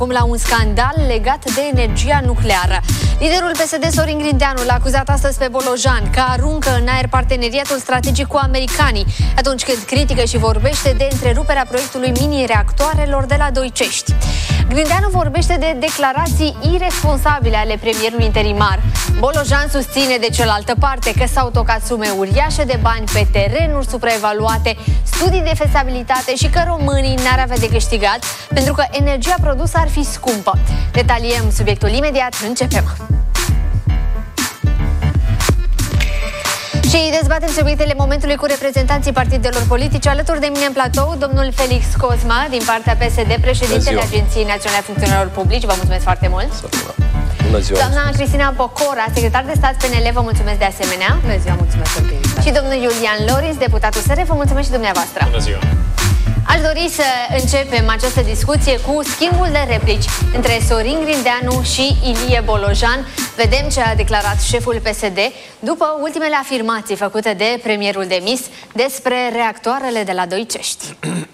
La un scandal legat de energia nucleară. Liderul PSD, Sorin Grindeanu, l-a acuzat astăzi pe Bolojan că aruncă în aer parteneriatul strategic cu americanii, atunci când critică și vorbește de întreruperea proiectului mini-reactoarelor de la Doicești. Grindeanu vorbește de declarații irresponsabile ale premierului interimar. Bolojan susține de cealaltă parte că s-au tocat sume uriașe de bani pe terenuri supraevaluate, studii de fezabilitate și că românii n-ar avea de câștigat pentru că energia produsă ar fi scumpă. Detaliem subiectul imediat, începem! Și dezbatem subiectele momentului cu reprezentanții partidelor politice. Alături de mine în platou, domnul Felix Cosma, din partea PSD, președintele Agenției Naționale a Funcționarilor Publici. Vă mulțumesc foarte mult! Bună ziua! Doamna Cristina Pocora, secretar de stat PNL, vă mulțumesc de asemenea. Bună ziua, mulțumesc pentru invitație. Și domnul Iulian Loris, deputatul SR, vă mulțumesc și dumneavoastră. Bună ziua! Aș dori să începem această discuție cu schimbul de replici între Sorin Grindeanu și Ilie Bolojan. Vedem ce a declarat șeful PSD după ultimele afirmații făcute de premierul demis despre reactoarele de la Doicești.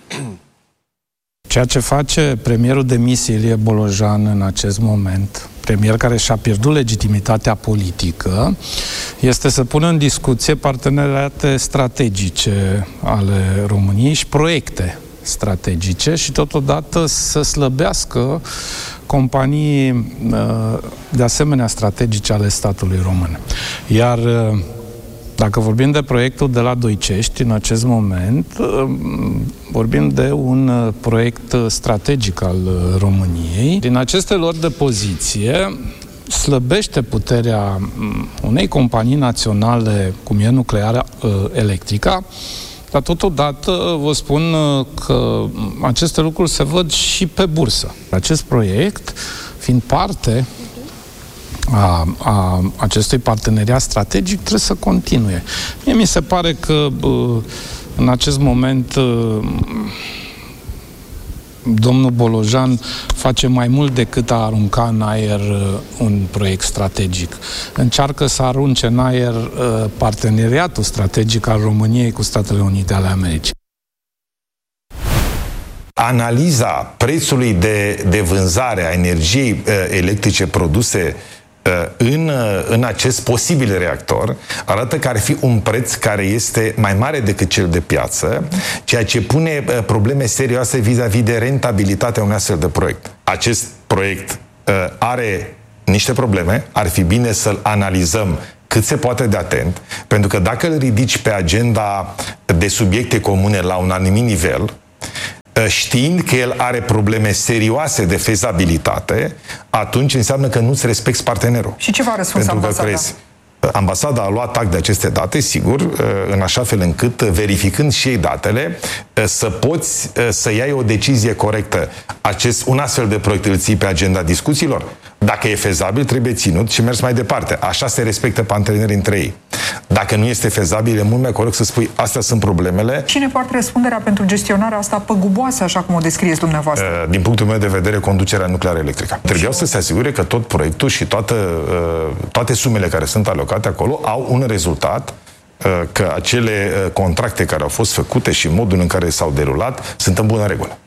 Ceea ce face premierul demis Ilie Bolojan în acest moment, premier care și-a pierdut legitimitatea politică, este să pună în discuție parteneriate strategice ale României și proiecte strategice și totodată să slăbească companii de asemenea strategice ale statului român. Iar dacă vorbim de proiectul de la Doicești, în acest moment vorbim de un proiect strategic al României. Din aceste lor de poziție slăbește puterea unei companii naționale, cum e Nuclearea Electrica, dar totodată vă spun că aceste lucruri se văd și pe bursă. Acest proiect, fiind parte a acestui parteneriat strategic, trebuie să continue. Mie mi se pare că în acest moment domnul Bolojan face mai mult decât a arunca în aer un proiect strategic. Încearcă să arunce în aer parteneriatul strategic al României cu Statele Unite ale Americii. Analiza prețului de vânzare a energiei electrice produse în acest posibil reactor arată că ar fi un preț care este mai mare decât cel de piață, ceea ce pune probleme serioase vis-a-vis de rentabilitatea unui astfel de proiect. Acest proiect are niște probleme, ar fi bine să-l analizăm cât se poate de atent, pentru că dacă îl ridici pe agenda de subiecte comune la un anumit nivel, știind că el are probleme serioase de fezabilitate, atunci înseamnă că nu-ți respecti partenerul. Și ce v-a răspuns ambasada? Ambasada a luat act de aceste date, sigur, în așa fel încât, verificând și ei datele, să poți să iei o decizie corectă. Un astfel de proiect îl ții pe agenda discuțiilor? Dacă e fezabil, trebuie ținut și mers mai departe. Așa se respectă partenerii între ei. Dacă nu este fezabil, e mult mai corect să spui, astea sunt problemele. Cine poartă răspunderea pentru gestionarea asta păguboasă, așa cum o descrieți dumneavoastră? Din punctul meu de vedere, conducerea nucleară electrică. Trebuiau să se asigure că tot proiectul și toate sumele care sunt alocate acolo au un rezultat, că acele contracte care au fost făcute și modul în care s-au derulat sunt în bună regulă.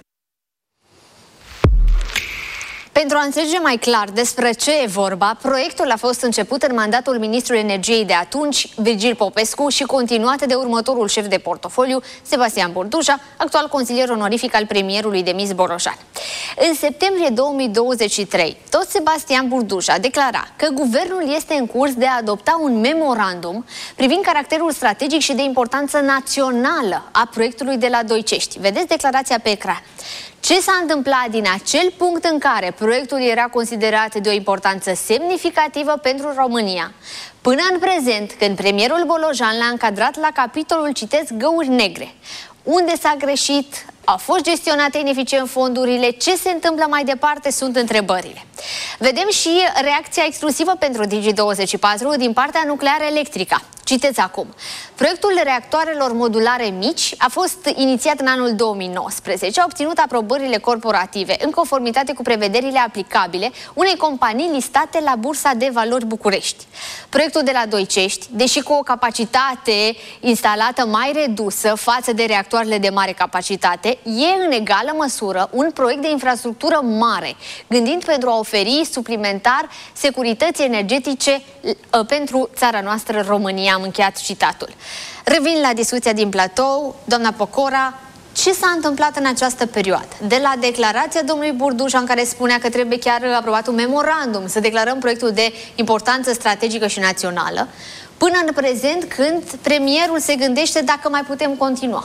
Pentru a înțelege mai clar despre ce e vorba, proiectul a fost început în mandatul ministrului energiei de atunci, Virgil Popescu, și continuat de următorul șef de portofoliu, Sebastian Burdușa, actual consilier onorific al premierului demis Bolojan. În septembrie 2023, tot Sebastian Burdușa declara că guvernul este în curs de a adopta un memorandum privind caracterul strategic și de importanță națională a proiectului de la Doicești. Vedeți declarația pe ecran. Ce s-a întâmplat din acel punct în care proiectul era considerat de o importanță semnificativă pentru România, până în prezent, când premierul Bolojan l-a încadrat la capitolul, citesc, găuri negre? Unde s-a greșit? Au fost gestionate ineficient fondurile? Ce se întâmplă mai departe? Sunt întrebările. Vedem și reacția exclusivă pentru Digi24 din partea Nucleară Electrica. Citeți acum. Proiectul reactoarelor modulare mici a fost inițiat în anul 2019, a obținut aprobările corporative în conformitate cu prevederile aplicabile unei companii listate la Bursa de Valori București. Proiectul de la Doicești, deși cu o capacitate instalată mai redusă față de reactoarele de mare capacitate, e în egală măsură un proiect de infrastructură mare, gândind pentru a oferi suplimentar securității energetice pentru țara noastră, România. Am încheiat citatul. Revin la discuția din platou. Doamna Pocora, ce s-a întâmplat în această perioadă? De la declarația domnului Burdușa, în care spunea că trebuie chiar aprobat un memorandum să declarăm proiectul de importanță strategică și națională, până în prezent, când premierul se gândește dacă mai putem continua.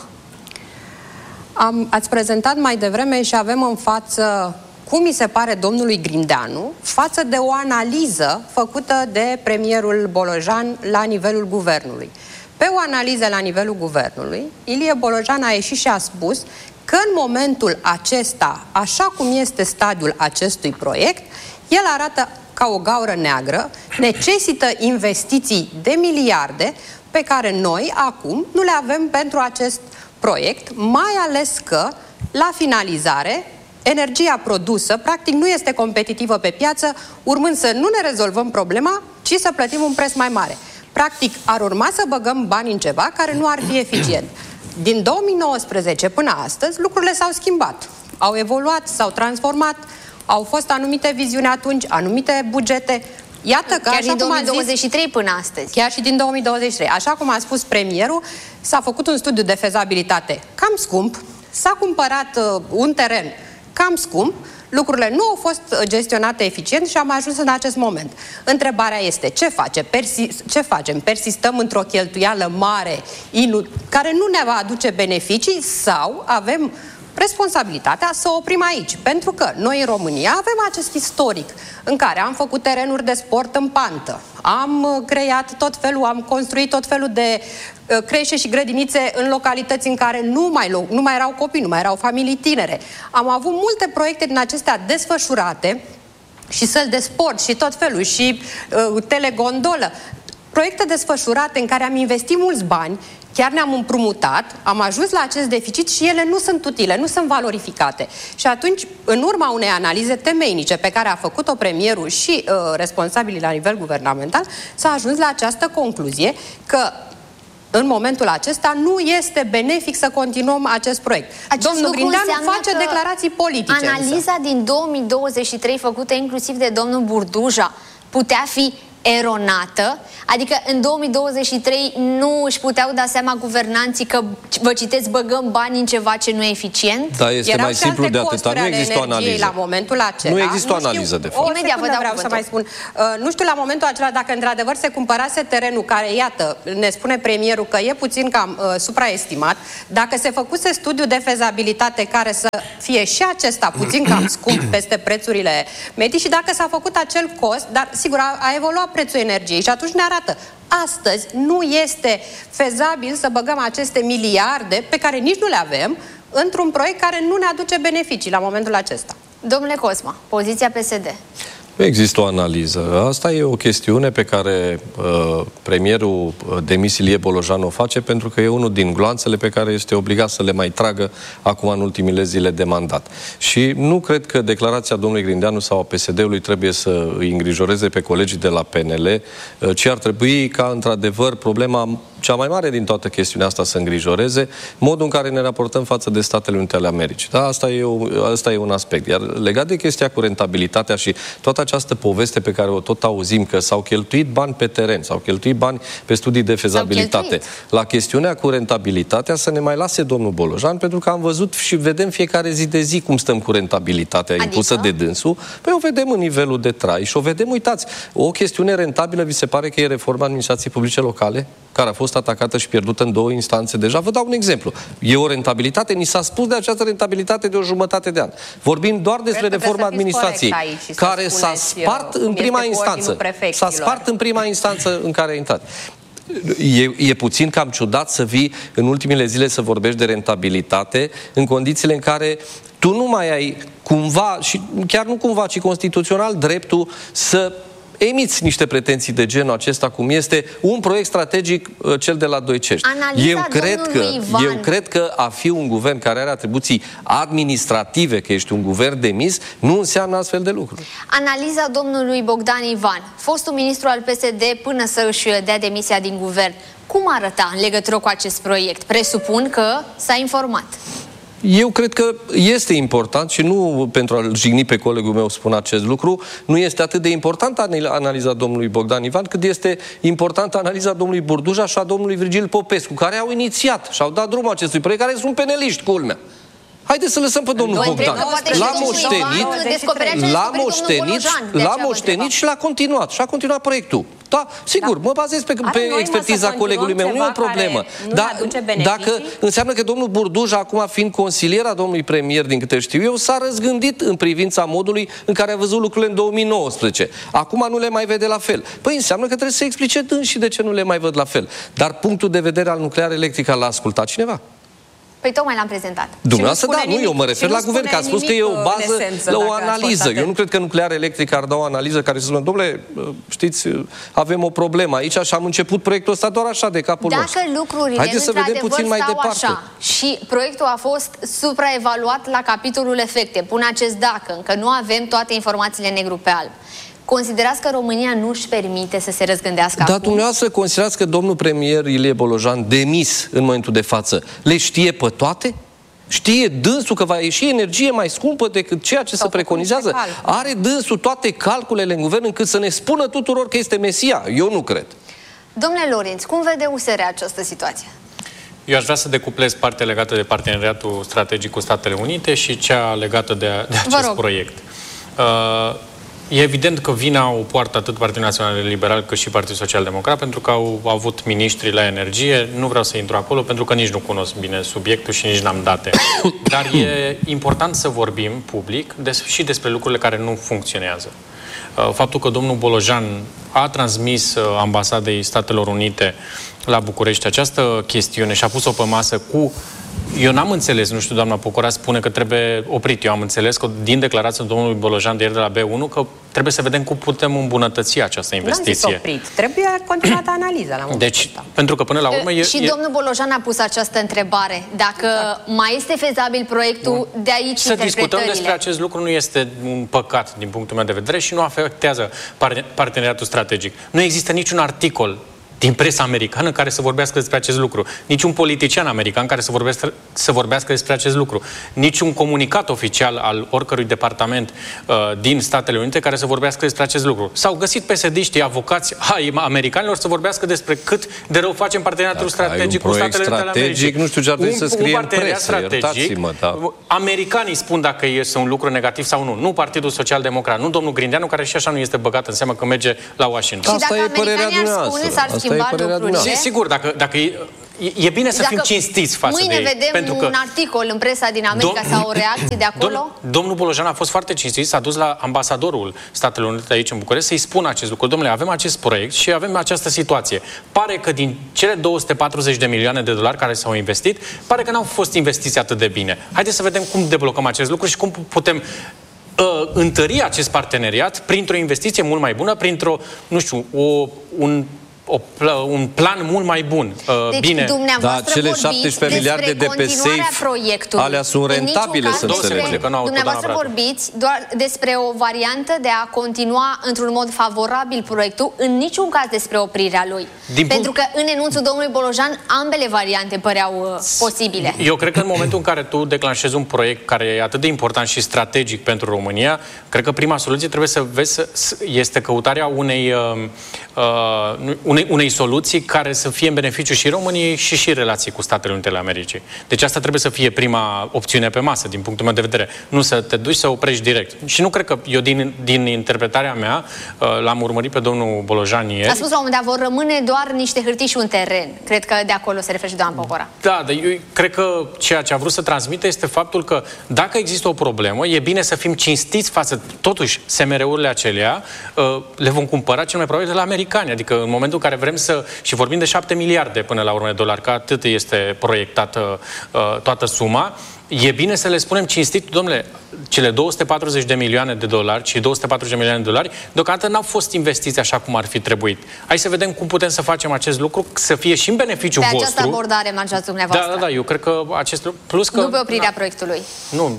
Ați prezentat mai devreme și avem în față, cum mi se pare domnului Grindeanu, față de o analiză făcută de premierul Bolojan la nivelul guvernului. Pe o analiză la nivelul guvernului, Ilie Bolojan a ieșit și a spus că în momentul acesta, așa cum este stadiul acestui proiect, el arată ca o gaură neagră, necesită investiții de miliarde pe care noi acum nu le avem pentru acest proiect, mai ales că la finalizare energia produsă practic nu este competitivă pe piață, urmând să nu ne rezolvăm problema, ci să plătim un preț mai mare. Practic, ar urma să băgăm bani în ceva care nu ar fi eficient. Din 2019 până astăzi, lucrurile s-au schimbat. Au evoluat, s-au transformat, au fost anumite viziuni atunci, anumite bugete. Iată că, chiar din 2023 zis, până astăzi. Chiar și din 2023. Așa cum a spus premierul, s-a făcut un studiu de fezabilitate cam scump, s-a cumpărat un teren cam scump, lucrurile nu au fost gestionate eficient și am ajuns în acest moment. Întrebarea este, ce facem? Persistăm într-o cheltuială mare, care nu ne va aduce beneficii, sau avem responsabilitatea să oprim aici? Pentru că noi în România avem acest istoric în care am făcut terenuri de sport în pantă, am creat am construit tot felul de creșe și grădinițe în localități în care nu mai erau copii, nu mai erau familii tinere. Am avut multe proiecte din acestea desfășurate și săli de sport și tot felul și telegondolă. Proiecte desfășurate în care am investit mulți bani, chiar ne-am împrumutat, am ajuns la acest deficit și ele nu sunt utile, nu sunt valorificate. Și atunci, în urma unei analize temeinice pe care a făcut-o premierul și responsabilii la nivel guvernamental, s-a ajuns la această concluzie că în momentul acesta nu este benefic să continuăm acest proiect. Domnul Grindeanu face declarații politice. Analiza din 2023 făcută inclusiv de domnul Burdușa putea fi eronată, adică în 2023 nu își puteau da seama guvernanții că, vă citesc, băgăm bani în ceva ce nu e eficient? Da, este mai simplu de atâta. Nu există o analiză. La momentul acela. Nu există o analiză, de fapt. Imediat vă dau vreau să mai spun. Nu știu la momentul acela dacă într-adevăr se cumpărase terenul care, iată, ne spune premierul că e puțin cam supraestimat, dacă se făcuse studiu de fezabilitate care să fie și acesta puțin cam scump peste prețurile medii și dacă s-a făcut acel cost, dar sigur a evoluat prețul energiei și atunci ne arată. Astăzi nu este fezabil să băgăm aceste miliarde pe care nici nu le avem într-un proiect care nu ne aduce beneficii la momentul acesta. Domnule Cosma, poziția PSD. Nu există o analiză. Asta e o chestiune pe care premierul demis Ilie Bolojan o face pentru că e unul din gloanțele pe care este obligat să le mai tragă acum în ultimile zile de mandat. Și nu cred că declarația domnului Grindeanu sau a PSD-ului trebuie să îi îngrijoreze pe colegii de la PNL, ci ar trebui ca, într-adevăr, problema cea mai mare din toată chestiunea asta să îngrijoreze modul în care ne raportăm față de Statele Unite ale Americii. Da? Asta e un aspect. Iar legat de chestia cu rentabilitatea și toată această poveste pe care o tot auzim, că s-au cheltuit bani pe teren, s-au cheltuit bani pe studii de fezabilitate. La chestiunea cu rentabilitatea să ne mai lase domnul Bolojan, pentru că am văzut și vedem fiecare zi de zi cum stăm cu rentabilitatea impusă de dânsul. Păi o vedem în nivelul de trai și o vedem, uitați, o chestiune rentabilă, vi se pare că e reforma administrației publice locale, care a fost atacată și pierdută în 2 instanțe deja. Vă dau un exemplu. E o rentabilitate, ni s-a spus de această rentabilitate de o jumătate de an. Vorbim doar despre reforma administrației, care s-a spart în prima instanță. S-a spart în prima instanță în care a intrat. E puțin cam ciudat să vii în ultimele zile să vorbești de rentabilitate în condițiile în care tu nu mai ai cumva, și chiar nu cumva, ci constituțional, dreptul să emiți niște pretenții de genul acesta, cum este un proiect strategic, cel de la Doicești. Eu cred că a fi un guvern care are atribuții administrative, că ești un guvern demis, nu înseamnă astfel de lucruri. Analiza domnului Bogdan Ivan, fostul ministru al PSD până să își dea demisia din guvern, cum arăta în legătură cu acest proiect? Presupun că s-a informat. Eu cred că este important și nu pentru a-l jigni pe colegul meu spun acest lucru, nu este atât de importantă analiza domnului Bogdan Ivan, cât este importantă analiza domnului Burduja și a domnului Virgil Popescu, care au inițiat și au dat drumul acestui proiect, care sunt peneliști, culmea. Haideți să lăsăm pe domnul Bogdan. L-a moștenit și l-a continuat. Și a continuat proiectul. Da, sigur, mă bazez pe expertiza colegului meu, nu e o problemă. Dacă înseamnă că domnul Burduja, acum fiind consilier a domnului premier, din câte știu eu, s-a răzgândit în privința modului în care a văzut lucrurile în 2019. Acum nu le mai vede la fel. Păi înseamnă că trebuie să explice dânsi de ce nu le mai văd la fel. Dar punctul de vedere al nuclear electric l-a ascultat cineva? Păi tocmai l-am prezentat. Dumneavoastră, da, nu, eu mă refer la guvern, că a spus că e o bază la o analiză. Eu nu cred că nuclear electric ar da o analiză care să spună, domnule, știți, avem o problemă aici și am început proiectul ăsta doar așa, de capul nostru. Dacă lucrurile într-adevăr stau așa și proiectul a fost supraevaluat la capitolul efecte, pun acest dacă, încă nu avem toate informațiile negru pe alb, considerați că România nu își permite să se răzgândească acum? Dar dumneavoastră considerați că domnul premier Ilie Bolojan, demis în momentul de față, le știe pe toate? Știe dânsul că va ieși energie mai scumpă decât ceea ce se preconizează? Are dânsul toate calculele în guvern încât să ne spună tuturor că este Mesia? Eu nu cred. Domnule Lorinț, cum vede USR această situație? Eu aș vrea să decuplez partea legată de parteneriatul strategic cu Statele Unite și cea legată de acest proiect. E evident că vina o poartă atât Partidul Național Liberal cât și Partidul Social Democrat, pentru că au avut miniștri la energie. Nu vreau să intru acolo, pentru că nici nu cunosc bine subiectul și nici n-am date. Dar e important să vorbim public și despre lucrurile care nu funcționează. Faptul că domnul Bolojan a transmis ambasadei Statelor Unite la București această chestiune și a pus-o pe masă cu... Eu n-am înțeles, nu știu, doamna Pocora spune că trebuie oprit. Eu am înțeles că din declarația domnului Bolojan de ieri de la B1 că trebuie să vedem cum putem îmbunătăți această investiție. N-am zis oprit. Trebuie continuată analiza la momentul ăsta. Pentru că până la urmă... domnul Bolojan a pus această întrebare. Dacă mai este fezabil proiectul, de aici să discutăm despre acest lucru nu este un păcat din punctul meu de vedere și nu afectează parteneriatul strategic. Nu există niciun articol din presa americană care să vorbească despre acest lucru. Niciun politician american care să vorbească despre acest lucru. Niciun comunicat oficial al oricărui departament din Statele Unite care să vorbească despre acest lucru. S-au găsit PSD-știi, avocați ai americanilor să vorbească despre cât de rău facem parteneriatul strategic cu Statele Unite ale Americii. Nu știu ce ar trebui să scrie în presă, iertați-mă, da. Americanii spun dacă este un lucru negativ sau nu. Nu Partidul Social Democrat, nu domnul Grindeanu, care și așa nu este băgat în seamă că merge la Washington. Și dacă americanii ar spune, s-ar schimba lucrurile. Sigur, dacă e bine să fim cinstiți față de ei. Mâine vedem un articol în presa din America sau o reacție de acolo? Domnul Bolojan a fost foarte cinstit, s-a dus la ambasadorul Statelor Unite aici în București să-i spună acest lucru. Domnule, avem acest proiect și avem această situație. Pare că din cele 240 de milioane de dolari care s-au investit, pare că n-au fost investiți atât de bine. Haideți să vedem cum deblocăm acest lucru și cum putem întări acest parteneriat printr-o investiție mult mai bună, printr-o, nu știu, un plan mult mai bun. Deci, bine. Da, cele 17 miliarde de pe safe, alea sunt rentabile, să înțelegem. Dumneavoastră vorbiți doar despre o variantă de a continua într-un mod favorabil proiectul, în niciun caz despre oprirea lui. Pentru că în enunțul domnului Bolojan ambele variante păreau posibile. Eu cred că în momentul în care tu declanșezi un proiect care e atât de important și strategic pentru România, cred că prima soluție trebuie să vezi este căutarea unei soluții care să fie în beneficiu și României și relații cu Statele Unite ale Americii. Deci asta trebuie să fie prima opțiune pe masă, din punctul meu de vedere. Nu să te duci să oprești direct. Și nu cred că, eu din interpretarea mea, l-am urmărit pe domnul Bolojan ieri. A spus la un moment dat, vor rămâne doar niște hârtii și un teren. Cred că de acolo se referă și doamna Pocora. Da, dar eu cred că ceea ce a vrut să transmite este faptul că dacă există o problemă, e bine să fim cinstiți față, totuși, SMR-urile acelea, le vom cumpăra cel mai probabil de la americani. Adică în momentul în care vrem și vorbim de 7 miliarde până la urmă de dolari, că atât este proiectată toată suma, E bine să le spunem cinstit, domnule, cele 240 de milioane de dolari și 240 de milioane de dolari deocamdată n-au fost investiți așa cum ar fi trebuit. Hai să vedem cum putem să facem acest lucru, să fie și în beneficiul vostru. Pe această abordare marșați dumneavoastră. Da, eu cred că acest lucru... Plus că... Nu pe oprirea proiectului. Nu,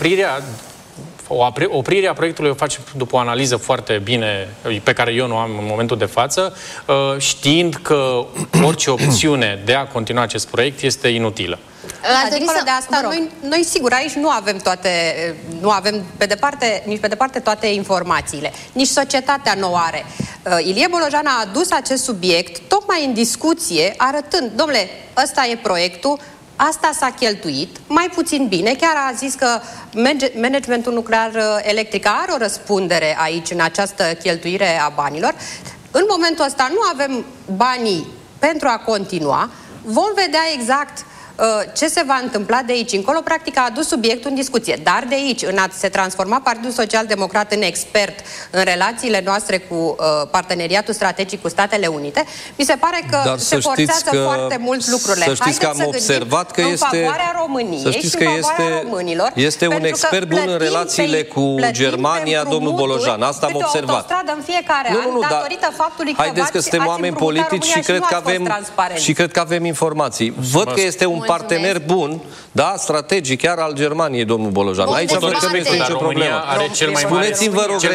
oprirea proiectului o face după o analiză foarte bine, pe care eu nu am în momentul de față, știind că orice opțiune de a continua acest proiect este inutilă. Dincolo de asta, noi sigur aici nu avem nici pe departe toate informațiile. Nici societatea nu are. Ilie Bolojan a adus acest subiect tocmai în discuție, arătând, domnule, ăsta e proiectul, asta s-a cheltuit, mai puțin bine. Chiar a zis că managementul nuclear electric are o răspundere aici în această cheltuire a banilor. În momentul ăsta nu avem banii pentru a continua. Vom vedea exact ce se va întâmpla de aici încolo. Practic a adus subiectul în discuție. Dar de aici, în a se transforma Partidul Social-Democrat în expert în relațiile noastre cu parteneriatul strategic cu Statele Unite, mi se pare că se forțează foarte mult lucrurile. Să știți că am observat că în favoarea României și în favoarea românilor. Este un expert bun în relațiile cu Germania, domnul Bolojan. Asta am observat. În fiecare an, datorită faptului că haideți că suntem oameni politici și cred că avem informații. Văd că este un partener bun, da, strategic chiar al Germaniei, domnul Bolojan. Aici văd că nu este nicio problemă. Spuneți-mi, vă rog,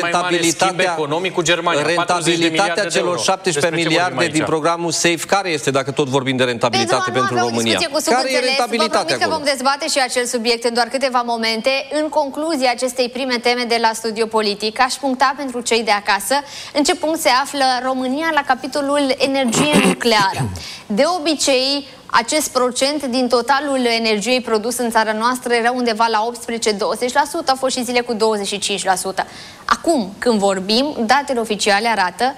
rentabilitatea celor 17 miliarde din programul SAFE, care este, dacă tot vorbim de rentabilitate pentru România? Care e rentabilitatea acolo? Că vom dezbate și acel subiect în doar câteva momente. În concluzia acestei prime teme de la Studio Politic, aș puncta pentru cei de acasă în ce punct se află România la capitolul energie nucleară. De obicei, acest procent din totalul energiei produs în țara noastră era undeva la 18-20%, au fost și zile cu 25%. Acum, când vorbim, datele oficiale arată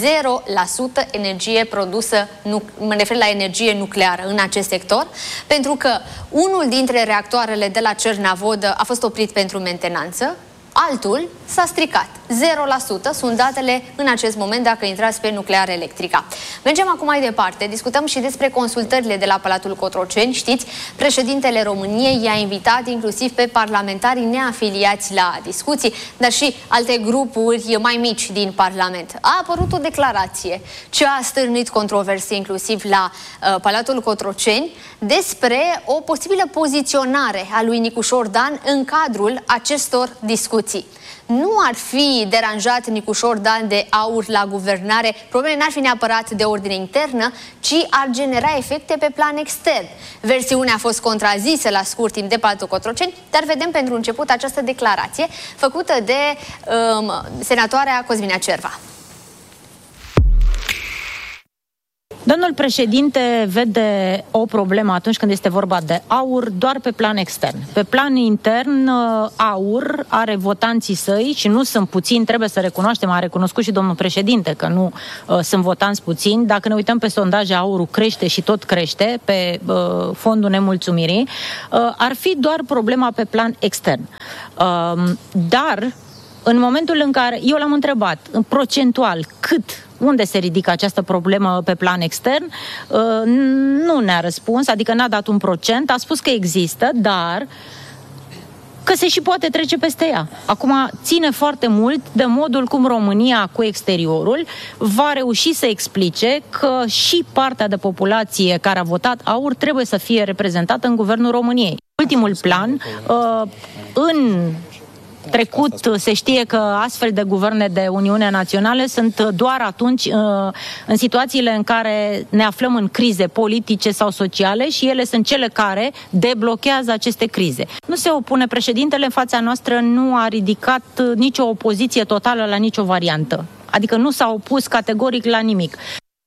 0% energie produsă, mă refer la energie nucleară în acest sector, pentru că unul dintre reactoarele de la Cernavodă a fost oprit pentru mentenanță, altul s-a stricat. 0% sunt datele în acest moment dacă intrați pe Nuclear Electrica. Mergem acum mai departe. Discutăm și despre consultările de la Palatul Cotroceni. Știți, președintele României i-a invitat inclusiv pe parlamentarii neafiliați la discuții, dar și alte grupuri mai mici din Parlament. A apărut o declarație ce a stârnit controverse inclusiv la Palatul Cotroceni despre o posibilă poziționare a lui Nicușor Dan în cadrul acestor discuții. Nu ar fi deranjat Nicușor Dan de AUR la guvernare, problemele n-ar fi neapărat de ordine internă, ci ar genera efecte pe plan extern. Versiunea a fost contrazisă la scurt timp de Palatul Cotroceni, dar vedem pentru început această declarație făcută de senatoarea Cosminea Cerva. Domnul președinte vede o problemă atunci când este vorba de AUR doar pe plan extern. Pe plan intern, AUR are votanții săi și nu sunt puțini, trebuie să recunoaștem, a recunoscut și domnul președinte că nu sunt votanți puțini. Dacă ne uităm pe sondaje, AUR-ul crește și tot crește pe fondul nemulțumirii. Ar fi doar problema pe plan extern. Dar, în momentul în care, eu l-am întrebat, procentual, unde se ridică această problemă pe plan extern, nu ne-a răspuns, adică n-a dat un procent, a spus că există, dar că se și poate trece peste ea. Acum ține foarte mult de modul cum România cu exteriorul va reuși să explice că și partea de populație care a votat AUR trebuie să fie reprezentată în Guvernul României. Ultimul plan, în trecut se știe că astfel de guverne de Uniune Națională sunt doar atunci în situațiile în care ne aflăm în crize politice sau sociale și ele sunt cele care deblochează aceste crize. Nu se opune, președintele în fața noastră nu a ridicat nicio opoziție totală la nicio variantă. Adică nu s-a opus categoric la nimic.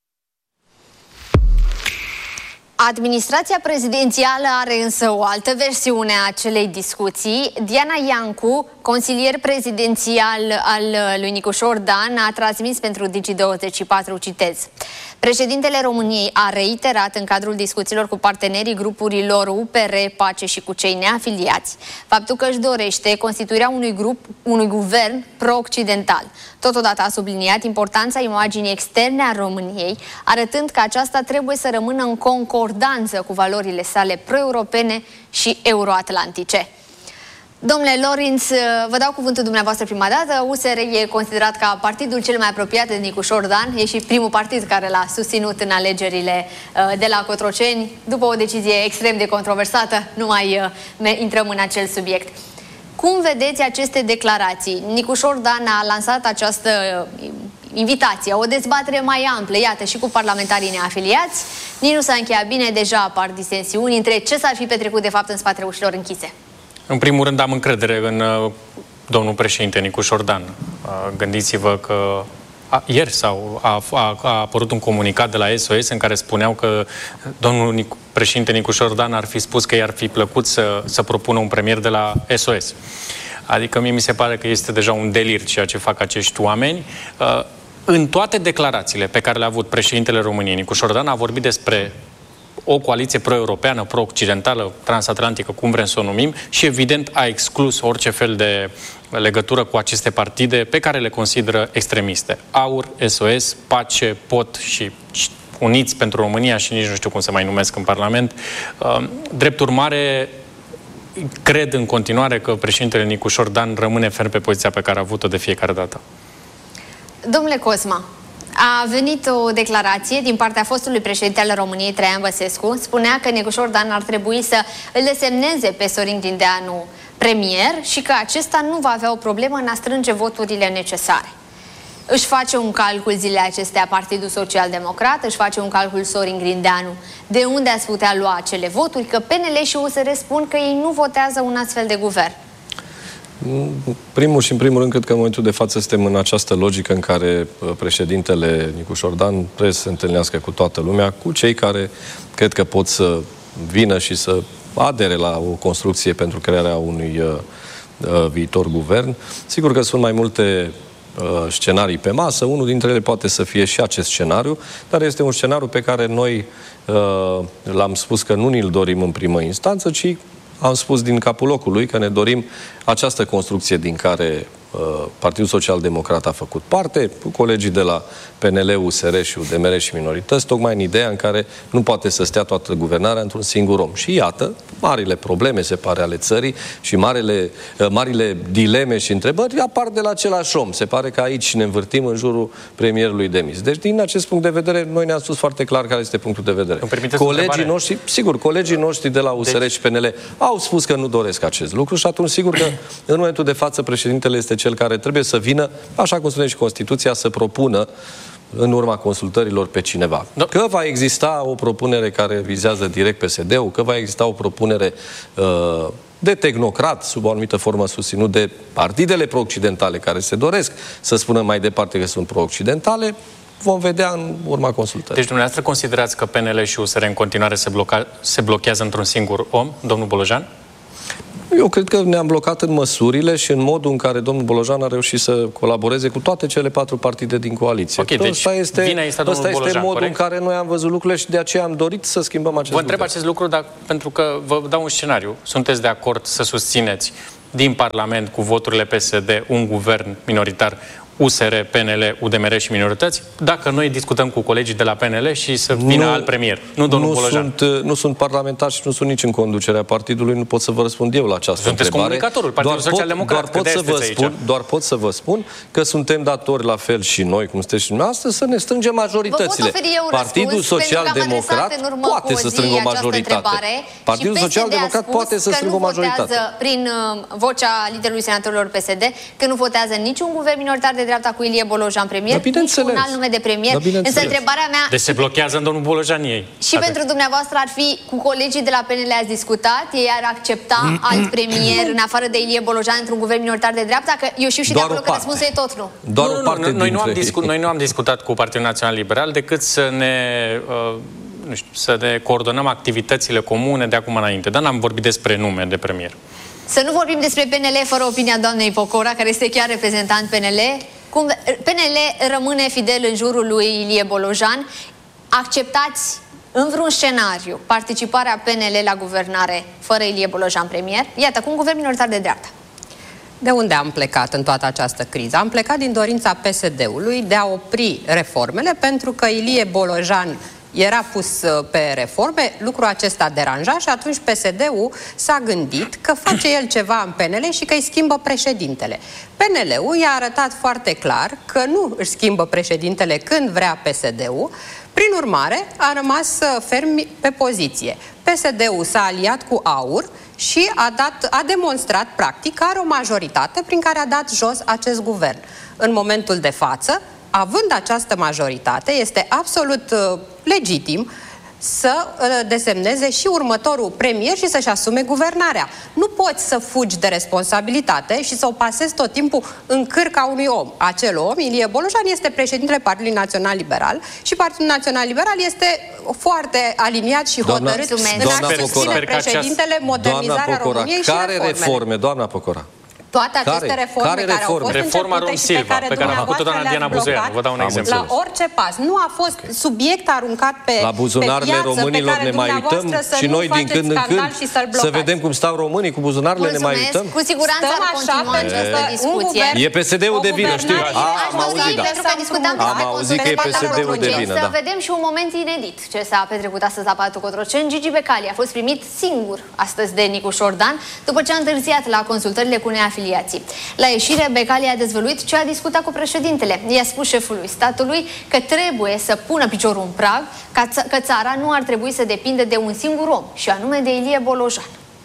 Administrația prezidențială are însă o altă versiune a acelei discuții. Diana Iancu, consilier prezidențial al lui Nicușor Dan, a transmis pentru Digi24, citez: președintele României a reiterat în cadrul discuțiilor cu partenerii grupurilor UPR, Pace și cu cei neafiliați faptul că își dorește constituirea unui guvern pro-occidental. Totodată a subliniat importanța imaginii externe a României, arătând că aceasta trebuie să rămână în concordanță concordanță cu valorile sale pro-europene și euroatlantice. Domnule Lorinț, vă dau cuvântul dumneavoastră prima dată. USR e considerat ca partidul cel mai apropiat de Nicușor Dan. E și primul partid care l-a susținut în alegerile de la Cotroceni. După o decizie extrem de controversată, nu mai intrăm în acel subiect. Cum vedeți aceste declarații? Nicușor Dan a lansat această invitație, o dezbatere mai amplă, iată, și cu parlamentarii neafiliați. Nici nu s-a încheiat bine, deja apar disensiuni între ce s-ar fi petrecut de fapt în spatele ușilor închise. În primul rând am încredere în domnul președinte Nicușor Dan. Gândiți-vă că ieri a apărut un comunicat de la SOS în care spuneau că domnul președinte Nicușor Dan ar fi spus că i-ar fi plăcut să propună un premier de la SOS. Adică mie mi se pare că este deja un delir ceea ce fac acești oameni. În toate declarațiile pe care le-a avut președintele României, Nicușor Dan a vorbit despre o coaliție pro-europeană, pro-occidentală, transatlantică, cum vrem să o numim, și evident a exclus orice fel de legătură cu aceste partide pe care le consideră extremiste. AUR, SOS, PACE, POT și Uniți pentru România și nici nu știu cum se mai numesc în Parlament. Drept urmare, cred în continuare că președintele Nicușor Dan rămâne ferm pe poziția pe care a avut-o de fiecare dată. Domnule Cosma, a venit o declarație din partea fostului președinte al României, Traian Băsescu. Spunea că Nicușor Dan ar trebui să îl desemneze pe Sorin Grindeanu premier și că acesta nu va avea o problemă în a strânge voturile necesare. Își face un calcul zilele acestea Partidul Social Democrat, își face un calcul Sorin Grindeanu. De unde ați putea lua acele voturi? Că PNL și USR spun că ei nu votează un astfel de guvern. Primul și în primul rând, cred că în momentul de față suntem în această logică în care președintele Nicușor Dan trebuie să se întâlnească cu toată lumea, cu cei care cred că pot să vină și să adere la o construcție pentru crearea unui viitor guvern. Sigur că sunt mai multe scenarii pe masă, unul dintre ele poate să fie și acest scenariu, dar este un scenariu pe care noi l-am spus că nu ni-l dorim în primă instanță, ci am spus din capul locului că ne dorim această construcție din care Partidul Social Democrat a făcut parte, cu colegii de la PNL, USR și UDMR și minorități, tocmai în ideea în care nu poate să stea toată guvernarea într-un singur om. Și iată, marile probleme, se pare, ale țării și marile dileme și întrebări apar de la același om. Se pare că aici ne învârtim în jurul premierului demis. Deci, din acest punct de vedere, noi ne-am spus foarte clar care este punctul de vedere. Colegii noștri, sigur, colegii noștri de la USR și PNL au spus că nu doresc acest lucru și atunci, sigur că în momentul de față președintele este cel care trebuie să vină, așa cum spune și Constituția, să propună în urma consultărilor pe cineva. Că va exista o propunere care vizează direct PSD-ul, că va exista o propunere de tehnocrat, sub o anumită formă susținut de partidele pro-occidentale care se doresc să spună mai departe că sunt pro-occidentale, vom vedea în urma consultării. Deci dumneavoastră considerați că PNL și USR în continuare se blochează într-un singur om, domnul Bolojan? Eu cred că ne-am blocat în măsurile și în modul în care domnul Bolojan a reușit să colaboreze cu toate cele 4 partide din coaliție. Ok, deci ăsta este modul corect? În care noi am văzut lucrurile și de aceea am dorit să schimbăm acest lucru. Vă întreb acest lucru, dar pentru că vă dau un scenariu. Sunteți de acord să susțineți din Parlament cu voturile PSD un guvern minoritar, USR, PNL, UDMR și minorități, dacă noi discutăm cu colegii de la PNL și să vină alt premier, nu domnul Bolojan? Nu sunt parlamentar și nu sunt nici în conducerea partidului, nu pot să vă răspund eu la această întrebare. Sunteți comunicatorul Partidul Social Democrat, doar pot să vă spun că suntem datori la fel și noi, cum sunteți și dumneavoastră, să ne strângem majoritățile. Partidul Social Democrat poate să strângă o majoritate. Partidul Social Democrat poate să strângă o majoritate. Prin vocea liderului senatorilor PSD că nu votează niciun guvern minoritar de dreapta cu Ilie Bolojan premier, nici un alt nume de premier. Însă întrebarea mea... Deci se blochează în domnul Bolojan ei. Și pentru dumneavoastră ar fi, cu colegii de la PNL ați discutat, ei ar accepta alt premier în afară de Ilie Bolojan într-un guvern minoritar de dreapta? Că eu știu și de acolo că răspunsul e tot nu. Noi nu am discutat cu Partidul Național Liberal decât să ne coordonăm activitățile comune de acum înainte. Dar n-am vorbit despre nume de premier. Să nu vorbim despre PNL fără opinia doamnei Pocora, care este chiar reprezentant PNL. PNL rămâne fidel în jurul lui Ilie Bolojan. Acceptați în vreun scenariu participarea PNL la guvernare fără Ilie Bolojan premier? Iată, cu un guvern minoritar de dreapta. De unde am plecat în toată această criză? Am plecat din dorința PSD-ului de a opri reformele pentru că Ilie Bolojan era pus pe reforme, lucrul acesta deranja și atunci PSD-ul s-a gândit că face el ceva în PNL și că îi schimbă președintele. PNL-ul i-a arătat foarte clar că nu își schimbă președintele când vrea PSD-ul, prin urmare a rămas ferm pe poziție. PSD-ul s-a aliat cu AUR și a demonstrat practic că are o majoritate prin care a dat jos acest guvern. În momentul de față, având această majoritate, este absolut legitim să desemneze și următorul premier și să-și asume guvernarea. Nu poți să fugi de responsabilitate și să o pasezi tot timpul în cârca unui om. Acel om, Ilie Bolojan, este președintele Partidului Național Liberal și Partidul Național Liberal este foarte aliniat și hotărât în a susține președintele modernizarea României și reformele. Doamna Pocora. Toate aceste reforme care au fost reforma începute și pe care a făcut-o doamna Diana Buzoianu, vă dau un exemplu. La orice pas. Nu a fost subiect aruncat pe la buzunarele românilor ne mai uităm și noi din când în când să vedem cum stau românii cu buzunarele. Ne mai uităm. Cu siguranță ar continua această discuție. E PSD-ul de vină, știu. Am auzit, da. Am auzit că e PSD-ul de vină, da. Să vedem și un moment inedit ce s-a petrecut astăzi la Palatul Cotroceni. Gigi Becali a fost primit singur astăzi de Nicu Șordan după ce a întârziat la consultările cu neafiliații. La ieșire, Becali a dezvăluit ce a discutat cu președintele. I-a spus șefului statului că trebuie să pună piciorul în prag, că țara nu ar trebui să depindă de un singur om, și anume de Ilie Bolojan.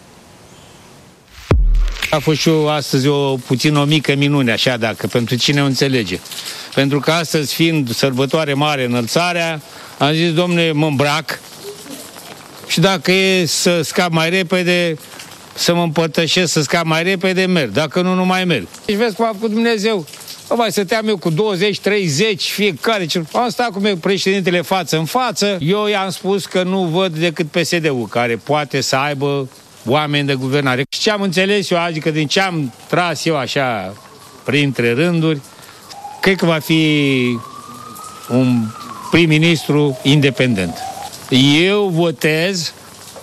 A fost și astăzi o mică minune, așa, dacă pentru cine o înțelege. Pentru că astăzi, fiind sărbătoare mare, înălțarea, am zis, domnule, mă îmbrac și dacă e să scap mai repede, să mă împărtășesc, să scap mai repede, merg. Dacă nu, nu mai merg. Deci vezi cum a făcut Dumnezeu. Mai stăteam eu cu 20, 30, fiecare. Am stat cu președintele față în față. Eu i-am spus că nu văd decât PSD-ul, care poate să aibă oameni de guvernare. Și ce am înțeles eu, adică din ce am tras eu așa printre rânduri, cred că va fi un prim-ministru independent. Eu votez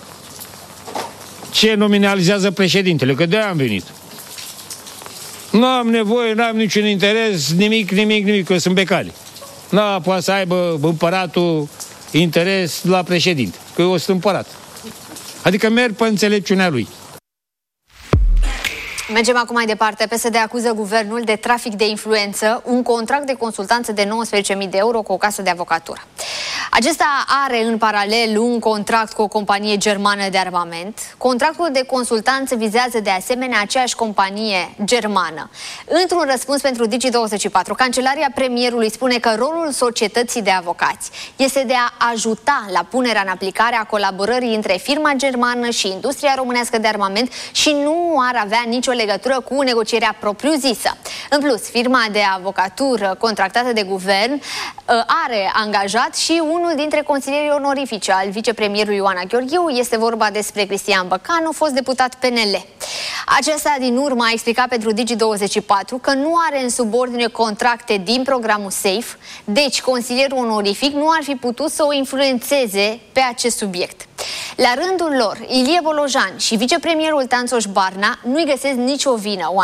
ce nominalizează președintele, că de-aia am venit. Nu am nevoie, nu am niciun interes, nimic, că sunt Becali. Nu poate să aibă împăratul interes la președinte, că eu sunt împărat. Adică merg pe înțelepciunea lui. Mergem acum mai departe. PSD acuză guvernul de trafic de influență, un contract de consultanță de 19.000 de euro cu o casă de avocatură. Acesta are în paralel un contract cu o companie germană de armament. Contractul de consultanță vizează de asemenea aceeași companie germană. Într-un răspuns pentru Digi24, Cancelaria Premierului spune că rolul societății de avocați este de a ajuta la punerea în aplicare a colaborării între firma germană și industria românească de armament și nu ar avea nicio legătură cu negocierea propriu-zisă. În plus, firma de avocatură contractată de guvern are angajat și unul dintre consilierii onorifici al vicepremierului Ioana Gheorghiu. Este vorba despre Cristian Băcanu, fost deputat PNL. Acesta din urmă a explicat pentru Digi24 că nu are în subordine contracte din programul SAFE, deci consilierul onorific nu ar fi putut să o influențeze pe acest subiect. La rândul lor, Ilie Bolojan și vicepremierul Tanțoș Barna nu-i găsesc nicio vină.